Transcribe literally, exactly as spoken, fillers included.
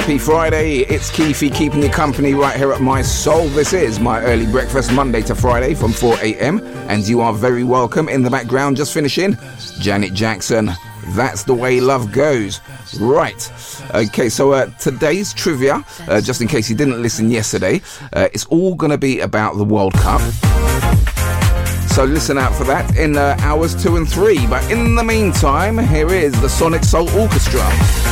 Happy Friday. It's Keefy keeping you company right here at My Soul. This is my early breakfast, Monday to Friday from four a.m. And you are very welcome. In the background, just finishing, Janet Jackson. That's the way love goes. Right. Okay, so uh, today's trivia, uh, just in case you didn't listen yesterday, uh, it's all going to be about the World Cup. So listen out for that in uh, hours two and three. But in the meantime, here is the Sonic Soul Orchestra.